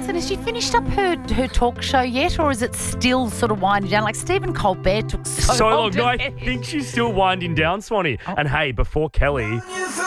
Alison, has she finished up her talk show yet, or is it still sort of winding down? Like Stephen Colbert took so long to No, I finish. think she's still winding down, Swanee. Oh. And hey, before Kelly,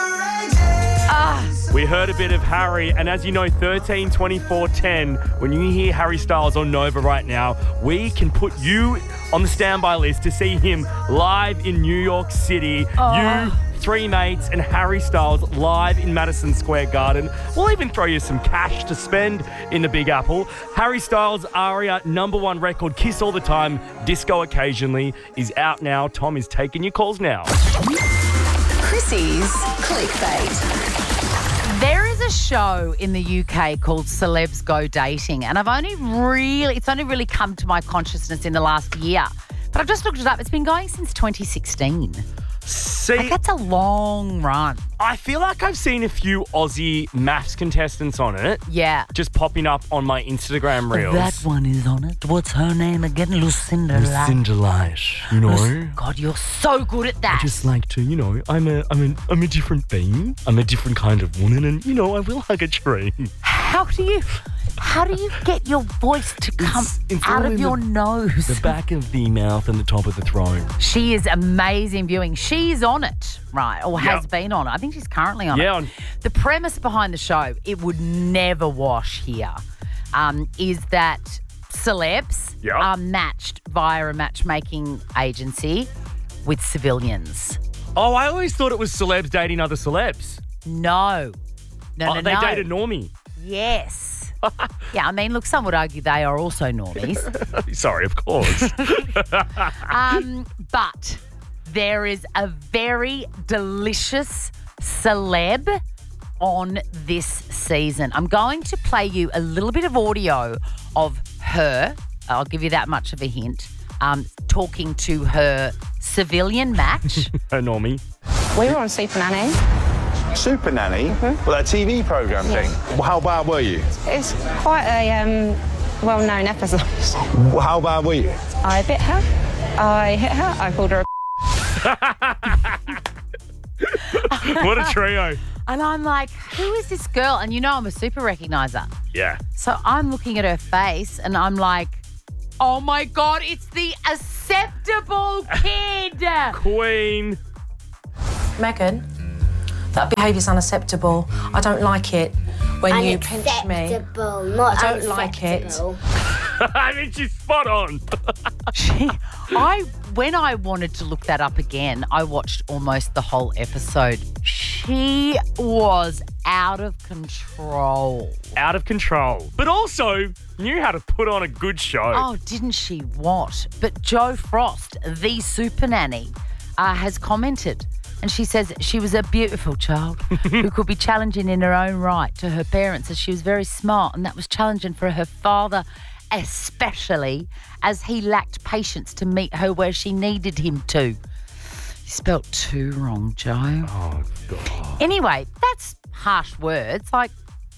we heard a bit of Harry, and as you know, 13, 24, 10, when you hear Harry Styles on Nova right now, we can put you on the standby list to see him live in New York City. You, three mates, and Harry Styles live in Madison Square Garden. We'll even throw you some cash to spend in the Big Apple. Harry Styles' Aria #1 record, Kiss All the Time, Disco Occasionally, is out now. Tom is taking your calls now. Chrissy's Clickbait. There is a show in the UK called Celebs Go Dating, and it's only really come to my consciousness in the last year. But I've just looked it up. It's been going since 2016. See, Like, that's a long run. I feel like I've seen a few Aussie maths contestants on it, Yeah. just popping up on my Instagram reels. That one is on it. What's her name again? Lucinda Light. Light, you know. God, you're so good at that. I just like to, you know, I'm a different being. I'm a different kind of woman, and you know, I will hug a tree. How do you get your voice to come it's out all of in your nose? The back of the mouth and the top of the throat. She is amazing viewing. She's on it, right? Or has Yep. been on it. I think she's currently on Yeah, it. The premise behind the show, it would never wash here, is that celebs Yep. are matched via a matchmaking agency with civilians. Oh, I always thought it was celebs dating other celebs. No. No. They dated normie. Yes. Yeah, I mean, look, some would argue they are also normies. Sorry, of course. But there is a very delicious celeb on this season. I'm going to play you a little bit of audio of her. I'll give you that much of a hint. Talking to her civilian match. A normie. We were on Super Nanny. Super Nanny? Well, that TV programme thing. Well, how bad were you? It's quite a well-known episode. Well, how bad were you? I bit her. I hit her. I called her a What a trio. And I'm like, who is this girl? And you know I'm a super recognizer. Yeah. So I'm looking at her face and I'm like, oh my God, it's the acceptable kid. Queen. Megan, that behaviour's unacceptable. I don't like it when you pinch me. Unacceptable, not I don't like it. unacceptable. I mean, she's spot on. When I wanted to look that up again, I watched almost the whole episode. She was out of control. Out of control. But also knew how to put on a good show. Oh, didn't she what? But Jo Frost, the super nanny, has commented. And she says she was a beautiful child who could be challenging in her own right to her parents, as she was very smart, and that was challenging for her father, especially as he lacked patience to meet her where she needed him to. You spelt too wrong, Jo. Oh, God. Anyway, that's harsh words. Like,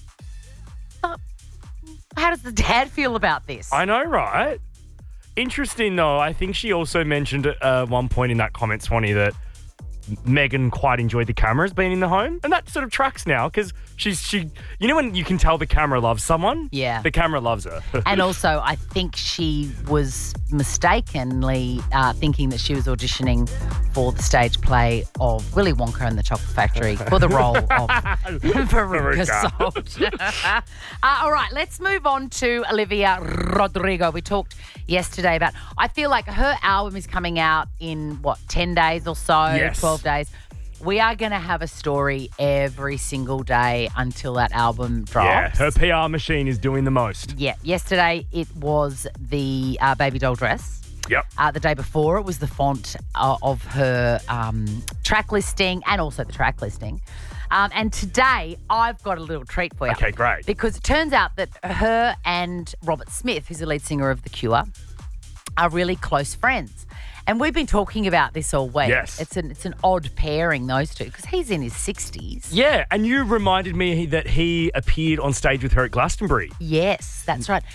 how does the dad feel about this? I know, right? Interesting, though. I think she also mentioned at one point in that comment, Swanee, that Megan quite enjoyed the cameras being in the home. And that sort of tracks now because she, you know when you can tell the camera loves someone? Yeah. The camera loves her. And also, I think she was mistakenly thinking that she was auditioning for the stage play of Willy Wonka and the Chocolate Factory for the role of Veruca Salt. All right, let's move on to Olivia Rodrigo. We talked yesterday about, I feel like her album is coming out in, 10 days or so? Yes. 12 days. We are going to have a story every single day until that album drops. Yeah, her PR machine is doing the most. Yeah, yesterday it was the baby doll dress. Yep. The day before it was the font of her track listing and also the track listing. And today I've got a little treat for you. Okay, great. Because it turns out that her and Robert Smith, who's the lead singer of The Cure, are really close friends. And we've been talking about this all week. Yes. It's an odd pairing, those two, because he's in his 60s. Yeah, and you reminded me that he appeared on stage with her at Glastonbury. Yes, that's right.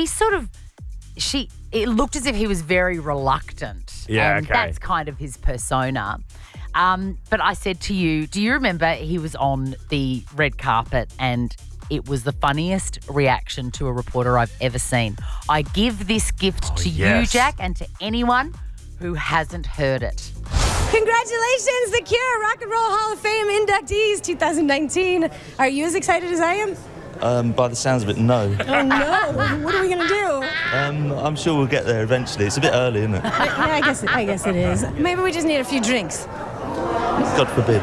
It looked as if he was very reluctant. Yeah, and okay. that's kind of his persona. But I said to you, do you remember he was on the red carpet and it was the funniest reaction to a reporter I've ever seen. I give this gift to you, Jack, and to anyone who hasn't heard it. Congratulations, The Cure Rock and Roll Hall of Fame inductees 2019. Are you as excited as I am? By the sounds of it, no. Oh, no. What are we going to do? I'm sure we'll get there eventually. It's a bit early, isn't it? Yeah, I guess it is. Maybe we just need a few drinks. God forbid.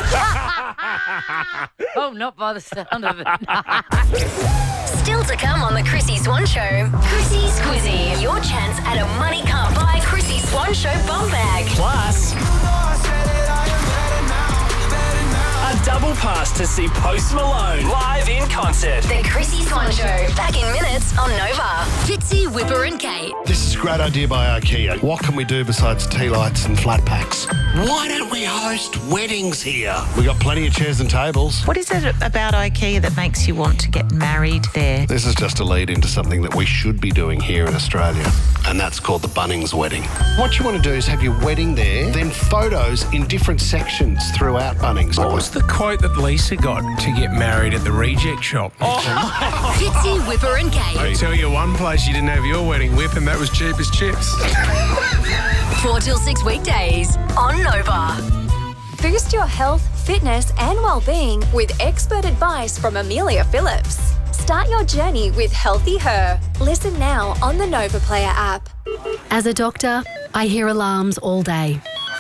Oh, not by the sound of it. Still to come on the Chrissy Swan Show. Chrissy's Quizzy. Your chance at a money can't buy Chrissy Swan Show bum bag. Plus, a double pass to see Post Malone live in concert. The Chrissy Swan Show. Back in minutes on Nova. Fitzy, Whipper and Kate. This is a great idea by IKEA. What can we do besides tea lights and flat packs? Why don't we host weddings here? We got plenty of chairs and tables. What is it about IKEA that makes you want to get married there? This is just a lead into something that we should be doing here in Australia, and that's called the Bunnings wedding. What you want to do is have your wedding there, then photos in different sections throughout Bunnings. What was the quote that Lisa got to get married at the reject shop? Fitzy, Whipper and Kate. I tell you one place you didn't have your wedding whip, and that was cheap as chips. 4 till 6 weekdays on Nova. Boost your health, fitness and well-being with expert advice from Amelia Phillips. Start your journey with Healthy Her. Listen now on the Nova Player app. As a doctor, I hear alarms all day.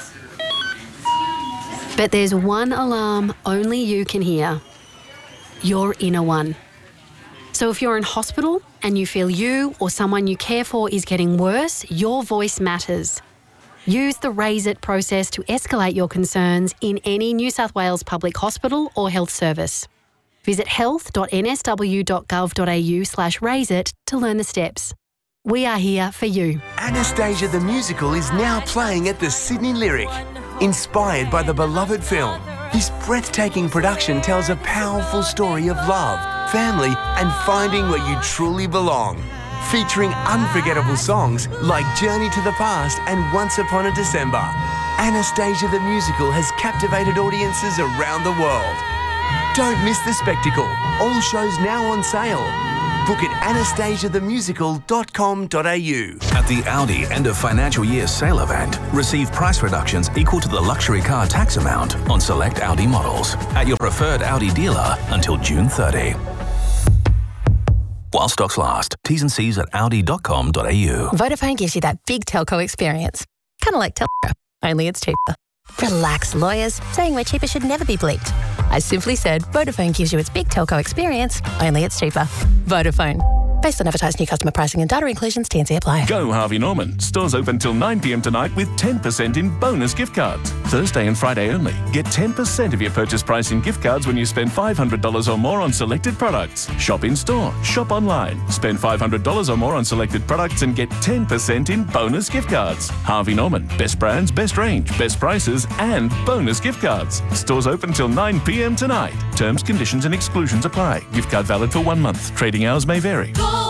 But there's one alarm only you can hear. Your inner one. So if you're in hospital and you feel you or someone you care for is getting worse, your voice matters. Use the Raise It process to escalate your concerns in any New South Wales public hospital or health service. Visit health.nsw.gov.au/raiseit to learn the steps. We are here for you. Anastasia the Musical is now playing at the Sydney Lyric. Inspired by the beloved film, this breathtaking production tells a powerful story of love, family and finding where you truly belong. Featuring unforgettable songs like Journey to the Past and Once Upon a December. Anastasia the Musical has captivated audiences around the world. Don't miss the spectacle. All shows now on sale. Book at anastasiathemusical.com.au. At the Audi end of financial year sale event, receive price reductions equal to the luxury car tax amount on select Audi models at your preferred Audi dealer until June 30. While stocks last. T's and C's at audi.com.au. Vodafone gives you that big telco experience. Kind of like Telco, only it's cheaper. Relax, lawyers. Saying we're cheaper should never be bleeped. I simply said Vodafone gives you its big telco experience, only it's cheaper. Vodafone. Based on advertised new customer pricing and data inclusions, T&C apply. Go Harvey Norman. Stores open till 9 p.m. tonight with 10% in bonus gift cards. Thursday and Friday only. Get 10% of your purchase price in gift cards when you spend $500 or more on selected products. Shop in store. Shop online. Spend $500 or more on selected products and get 10% in bonus gift cards. Harvey Norman. Best brands, best range, best prices and bonus gift cards. Stores open till 9 p.m. tonight. Terms, conditions and exclusions apply. Gift card valid for 1 month. Trading hours may vary.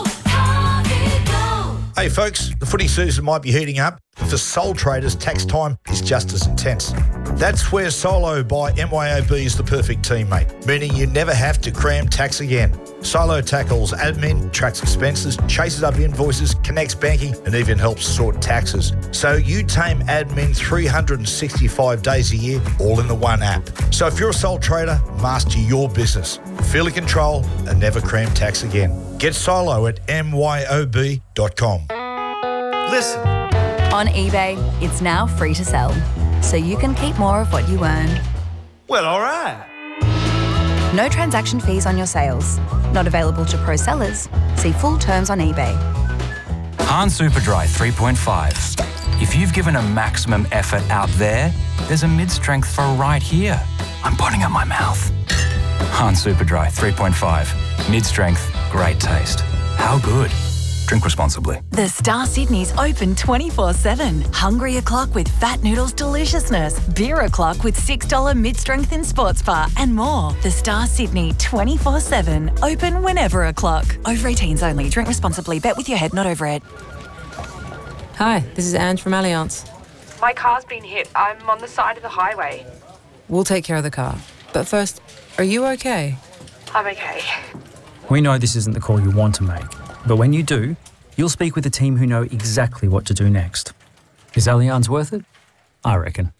Hey folks, the footy season might be heating up, but for sole traders, tax time is just as intense. That's where Solo by MYOB is the perfect teammate, meaning you never have to cram tax again. Solo tackles admin, tracks expenses, chases up invoices, connects banking, and even helps sort taxes. So you tame admin 365 days a year, all in the one app. So if you're a sole trader, master your business. Feel in control and never cram tax again. Get Solo at myob.com. Listen. On eBay, it's now free to sell, so you can keep more of what you earn. Well, all right. No transaction fees on your sales. Not available to pro sellers. See full terms on eBay. Han Superdry 3.5. If you've given a maximum effort out there, there's a mid-strength for right here. I'm putting up my mouth. Han Superdry 3.5. Mid-strength, great taste. How good? Drink responsibly. The Star Sydney's open 24/7. Hungry o'clock with Fat Noodles deliciousness. Beer o'clock with $6 mid-strength in sports bar and more. The Star Sydney 24/7. Open whenever o'clock. Over 18s only. Drink responsibly. Bet with your head, not over it. Hi, this is Ange from Allianz. My car's been hit. I'm on the side of the highway. We'll take care of the car. But first, are you okay? I'm okay. We know this isn't the call you want to make, but when you do, you'll speak with a team who know exactly what to do next. Is Allianz worth it? I reckon.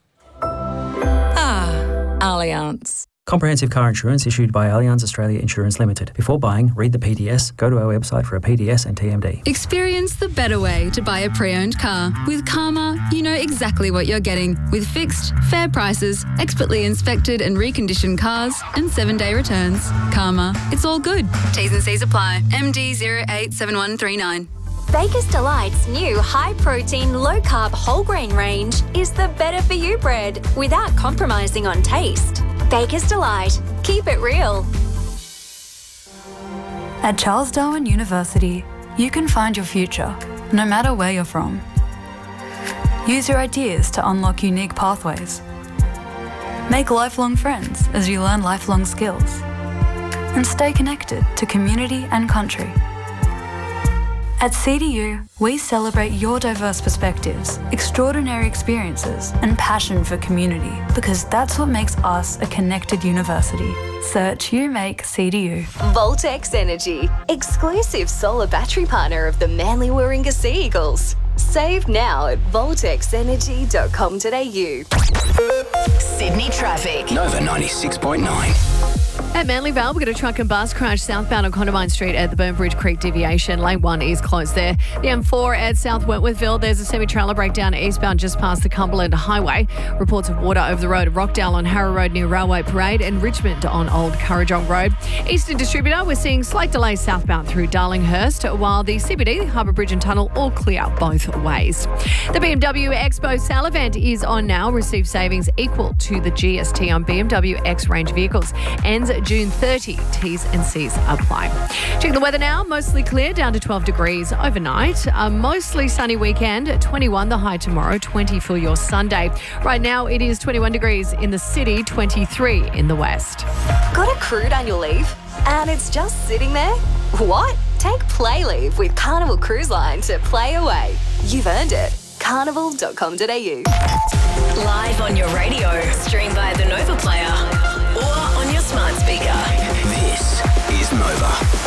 Allianz. Comprehensive car insurance issued by Allianz Australia Insurance Limited. Before buying, read the PDS, go to our website for a PDS and TMD. Experience the better way to buy a pre-owned car. With Karma, you know exactly what you're getting, with fixed, fair prices, expertly inspected and reconditioned cars, and 7-day returns. Karma, it's all good. T's and C's apply. MD087139. Baker's Delight's new high-protein, low-carb whole grain range is the better-for-you bread without compromising on taste. Baker's Delight. Keep it real. At Charles Darwin University, you can find your future, no matter where you're from. Use your ideas to unlock unique pathways. Make lifelong friends as you learn lifelong skills. And stay connected to community and country. At CDU, we celebrate your diverse perspectives, extraordinary experiences, and passion for community, because that's what makes us a connected university. Search You Make CDU. Voltex Energy, exclusive solar battery partner of the Manly Warringah Sea Eagles. Save now at voltexenergy.com.au. Sydney traffic. Nova 96.9. At Manly Vale, we've got a truck and bus crash southbound on Condamine Street at the Burnbridge Creek deviation. Lane 1 is closed there. The M4 at South Wentworthville, there's a semi-trailer breakdown eastbound just past the Cumberland Highway. Reports of water over the road at Rockdale on Harrow Road near Railway Parade and Richmond on Old Currajong Road. Eastern Distributor, we're seeing slight delays southbound through Darlinghurst, while the CBD, Harbour Bridge and Tunnel all clear both ways. The BMW Expo Sale event is on now. Receive savings equal to the GST on BMW X range vehicles. Ends June 30. T's and C's apply. Checking the weather now. Mostly clear, down to 12 degrees overnight. A mostly sunny weekend. 21 the high tomorrow, 20 for your Sunday. Right now it is 21 degrees in the city, 23 in the west. Got accrued annual leave? And it's just sitting there? What? Take Play Leave with Carnival Cruise Line to play away. You've earned it. Carnival.com.au. Live on your radio, stream via the Nova Player or on your smart speaker. This is Nova.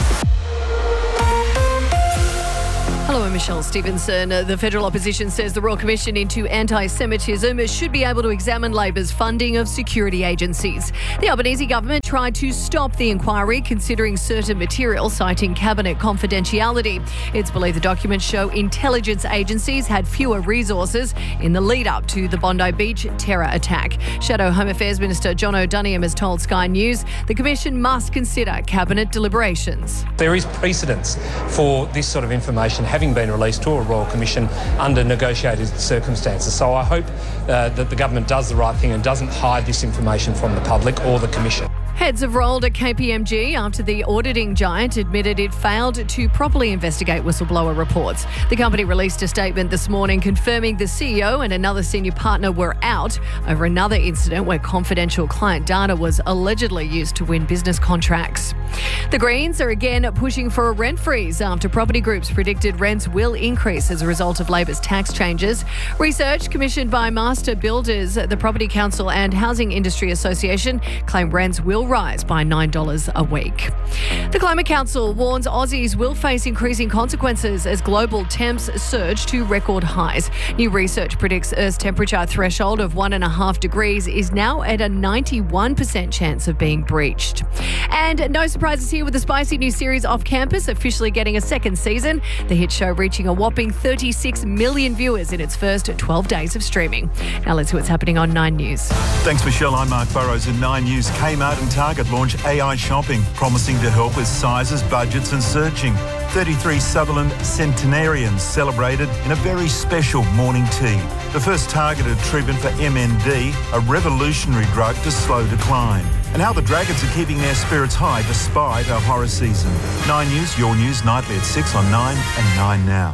Hello, I'm Michelle Stevenson. The federal opposition says the Royal Commission into Anti-Semitism should be able to examine Labor's funding of security agencies. The Albanese government tried to stop the inquiry, considering certain material, citing cabinet confidentiality. It's believed the documents show intelligence agencies had fewer resources in the lead-up to the Bondi Beach terror attack. Shadow Home Affairs Minister John O'Duniam has told Sky News the Commission must consider cabinet deliberations. There is precedence for this sort of information having been released to a Royal Commission under negotiated circumstances. So I hope that the government does the right thing and doesn't hide this information from the public or the Commission. Heads have rolled at KPMG after the auditing giant admitted it failed to properly investigate whistleblower reports. The company released a statement this morning confirming the CEO and another senior partner were out over another incident where confidential client data was allegedly used to win business contracts. The Greens are again pushing for a rent freeze after property groups predicted rents will increase as a result of Labor's tax changes. Research commissioned by Master Builders, the Property Council and Housing Industry Association claim rents will rise by $9 a week. The Climate Council warns Aussies will face increasing consequences as global temps surge to record highs. New research predicts Earth's temperature threshold of 1.5 degrees is now at a 91% chance of being breached. And no surprises here with the spicy new series Off Campus officially getting a second season. The hit show reaching a whopping 36 million viewers in its first 12 days of streaming. Now let's see what's happening on 9 News. Thanks, Michelle. I'm Mark Burrows in 9 News. Kmart and Target launch AI shopping, promising to help with sizes, budgets and searching. 33 Sutherland centenarians celebrated in a very special morning tea. The first targeted treatment for MND, a revolutionary drug to slow decline. And how the Dragons are keeping their spirits high despite a horror season. 9 News, your news nightly at 6 on 9 and 9 now.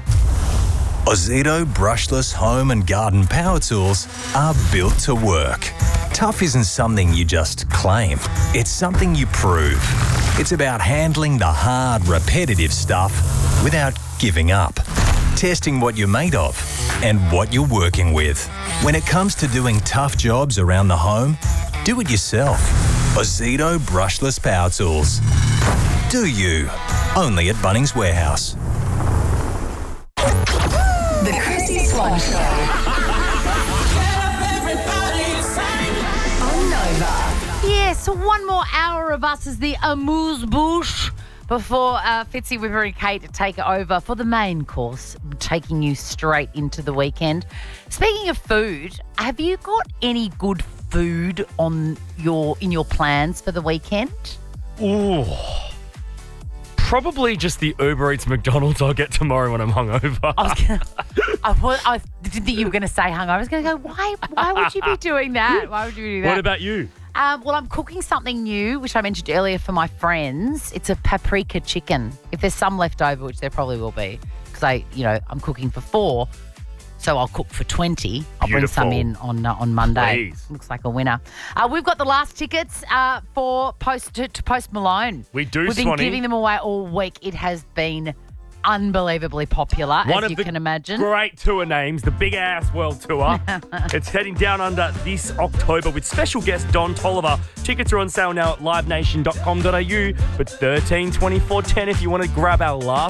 Ozito brushless home and garden power tools are built to work. Tough isn't something you just claim, it's something you prove. It's about handling the hard, repetitive stuff without giving up. Testing what you're made of and what you're working with. When it comes to doing tough jobs around the home, do it yourself. Ozito brushless power tools. Do you? Only at Bunnings Warehouse. The Chrissy Swan Show. On Nova. Yeah, so one more hour of us as the amuse-bouche before Fitzy, Wipper and Kate take over for the main course, taking you straight into the weekend. Speaking of food, have you got any good food in your plans for the weekend? Ooh. Probably just the Uber Eats McDonald's I'll get tomorrow when I'm hungover. I didn't think you were going to say hungover. I was going to go, why would you be doing that? Why would you do that? What about you? Well, I'm cooking something new, which I mentioned earlier for my friends. It's a paprika chicken. If there's some left over, which there probably will be, because I'm cooking for 4, so I'll cook for 20. I'll bring some in on Monday. Please. Looks like a winner. We've got the last tickets for Post Malone. We do, We've been Swanee. giving them away all week. It has been unbelievably popular, One as of you the can imagine. Great tour names, the Big Ass World Tour. It's heading down under this October with special guest Don Tolliver. Tickets are on sale now at livenation.com.au, but $13.24.10 if you want to grab our last